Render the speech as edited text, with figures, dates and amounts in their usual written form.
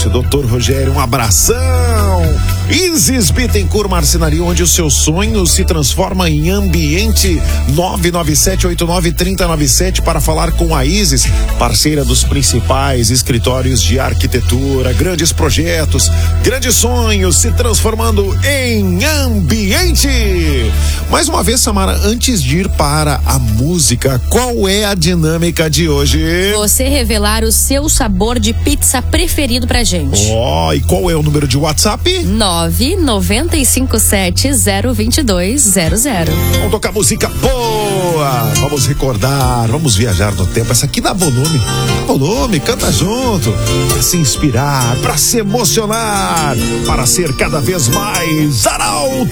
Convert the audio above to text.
Isso, doutor Rogério, um abração. Isis Bittencourt Marcenaria, onde o seu sonho se transforma em ambiente. 997893097 para falar com a Isis, parceira dos principais escritórios de arquitetura, grandes projetos, grandes sonhos se transformando em ambiente. Mais uma vez, Samara, antes de ir para a música, qual é a dinâmica de hoje? Você revelar o seu sabor de pizza preferido pra gente. E qual é o número de WhatsApp? 995702200. Vamos tocar música boa, vamos recordar, vamos viajar no tempo. Essa aqui dá volume, canta junto, para se inspirar, para se emocionar, para ser cada vez mais Arauto.